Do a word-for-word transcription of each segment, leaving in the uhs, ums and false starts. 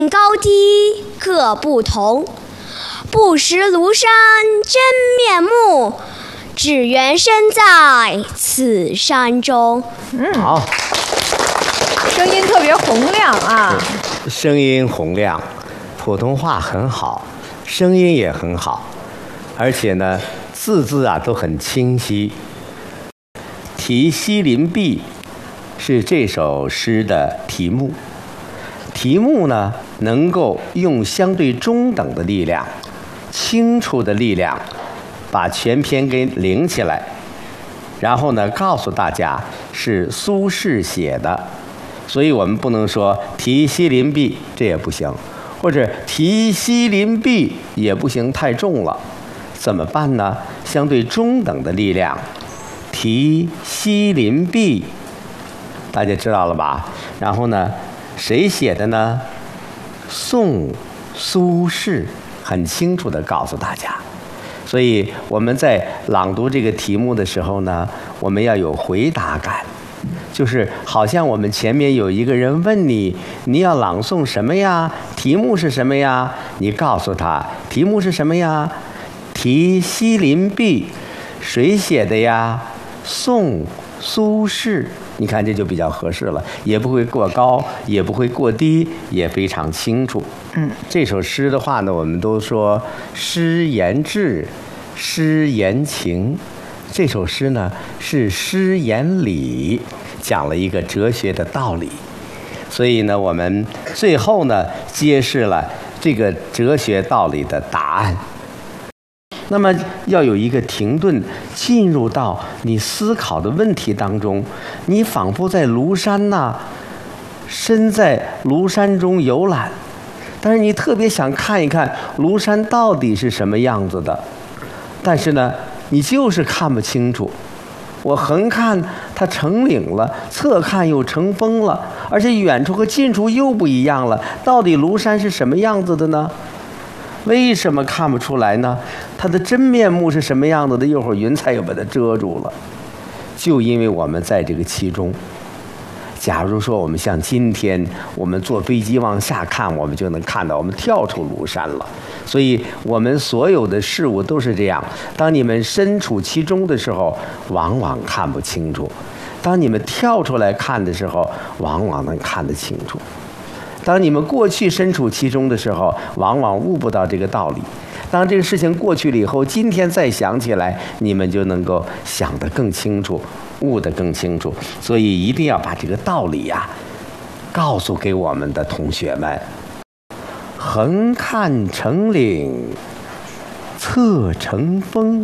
高低各不同，不识庐山真面目，只缘身在此山中。 嗯，好，声音特别洪亮啊！ 声音洪亮，普通话很好，声音也很好，而且呢，字字啊都很清晰。题西林壁是这首诗的题目，题目呢能够用相对中等的力量、清楚的力量，把全篇给领起来，然后呢告诉大家是苏轼写的，所以我们不能说题西林壁，这也不行，或者题西林壁也不行，太重了，怎么办呢？相对中等的力量，题西林壁，大家知道了吧？然后呢，谁写的呢？宋苏轼，很清楚地告诉大家。所以我们在朗读这个题目的时候呢，我们要有回答感，就是好像我们前面有一个人问你，你要朗诵什么呀？题目是什么呀？你告诉他，题目是什么呀？题西林壁，谁写的呀？宋苏轼。你看这就比较合适了，也不会过高，也不会过低，也非常清楚。 嗯， 这首诗的话呢，我们都说诗言志，诗言情。这首诗呢是诗言理，讲了一个哲学的道理。所以呢，我们最后呢揭示了这个哲学道理的答案。那么要有一个停顿，进入到你思考的问题当中，你仿佛在庐山呐、啊，身在庐山中游览，但是你特别想看一看庐山到底是什么样子的，但是呢，你就是看不清楚。我横看它成岭了，侧看又成峰了，而且远处和近处又不一样了，到底庐山是什么样子的呢？为什么看不出来呢？它的真面目是什么样子的？一会儿云彩又把它遮住了。就因为我们在这个其中，假如说我们像今天，我们坐飞机往下看，我们就能看到我们跳出庐山了。所以我们所有的事物都是这样，当你们身处其中的时候，往往看不清楚；当你们跳出来看的时候，往往能看得清楚。当你们过去身处其中的时候，往往悟不到这个道理。当这个事情过去了以后，今天再想起来，你们就能够想得更清楚，悟得更清楚。所以一定要把这个道理呀、啊，告诉给我们的同学们。横看成岭，侧成峰，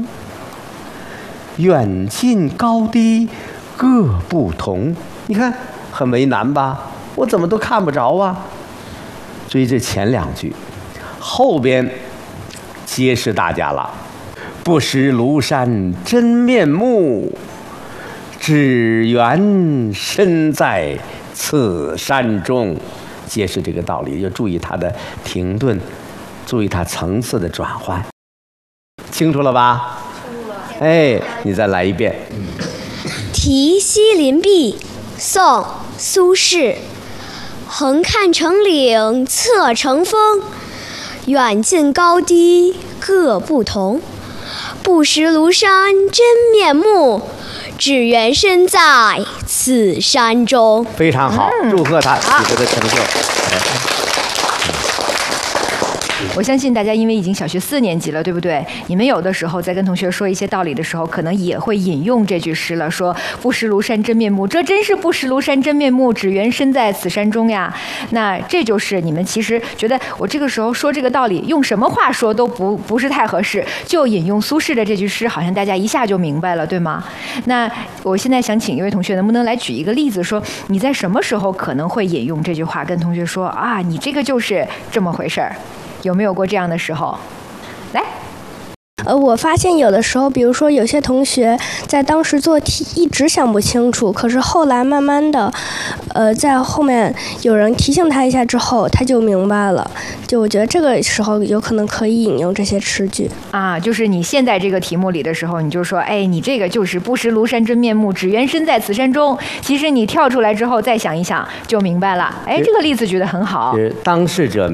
远近高低各不同。你看很为难吧？我怎么都看不着啊！所以这前两句，后边揭示大家了：不识庐山真面目，只缘身在此山中。揭示这个道理，要注意它的停顿，注意它层次的转换。清楚了吧？清楚了。哎，你再来一遍。 题西林壁，宋苏轼。横看成岭侧成峰，远近高低各不同，不识庐山真面目，只缘身在此山中。 非常好，祝贺他取得的成就。 我相信大家因为已经小学四年级了，对不对？你们有的时候在跟同学说一些道理的时候，可能也会引用这句诗了，说不识庐山真面目，这真是不识庐山真面目，只缘身在此山中呀。那这就是你们其实觉得我这个时候说这个道理，用什么话说都不不是太合适，就引用苏轼的这句诗，好像大家一下就明白了，对吗？那我现在想请一位同学，能不能来举一个例子，说你在什么时候可能会引用这句话，跟同学说啊，你这个就是这么回事儿。有没有过这样的时候？来， 呃，我发现有的时候，比如说有些同学在当时做题一直想不清楚，可是后来慢慢的，呃，在后面有人提醒他一下之后，他就明白了。就我觉得这个时候有可能可以引用这些诗句啊，就是你现在这个题目里的时候，你就说，哎，你这个就是不识庐山真面目，只缘身在此山中。其实你跳出来之后再想一想，就明白了。哎，这个例子举得很好。 是当事者